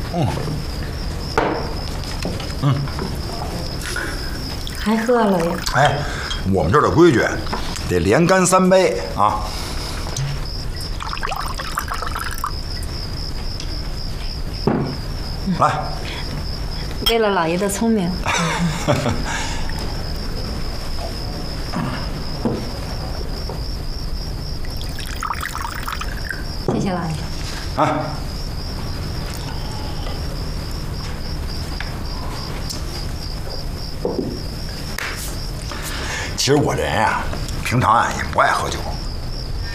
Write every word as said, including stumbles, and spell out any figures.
嗯，嗯， 还喝啊，老爷？ 哎，我们这儿的规矩，得连干三杯啊。来， 为了老爷的聪明。谢谢老爷。 啊。其实我这人呀、啊，平常啊也不爱喝酒。